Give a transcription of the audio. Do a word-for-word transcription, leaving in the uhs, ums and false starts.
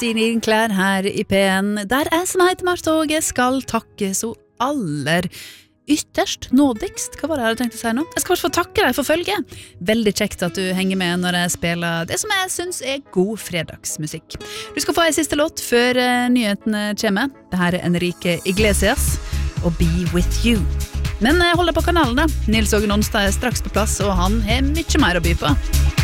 Stine Klær her i P N, der jeg som heter Martha Åge skal takke så aller ytterst nådigst. Hva var det jeg hadde tenkt å si nå? Jeg skal bare få takke deg for følget. Veldig kjekt at du henger med når jeg spiller det som jeg synes er god fredagsmusikk. Du skal få en siste låt før nyhetene kommer. Dette er Enrique Iglesias og Be With You. Men hold deg på kanalen da. Nils Åge Nonstad er straks på plass, og han har mye mer å by på.